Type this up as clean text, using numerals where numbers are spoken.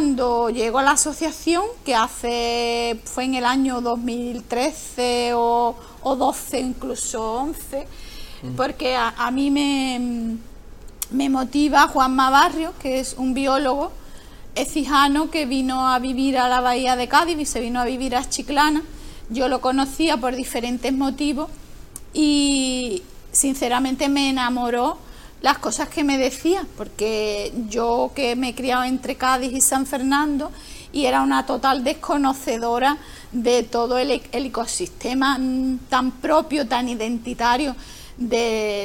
cuando llego a la asociación, que fue en el año 2013 o 12, incluso 11, porque a mí me motiva Juanma Barrios, que es un biólogo ecijano que vino a vivir a la bahía de Cádiz y se vino a vivir a Chiclana. Yo lo conocía por diferentes motivos y sinceramente me enamoró las cosas que me decía, porque yo que me he criado entre Cádiz y San Fernando y era una total desconocedora de todo el ecosistema tan propio, tan identitario de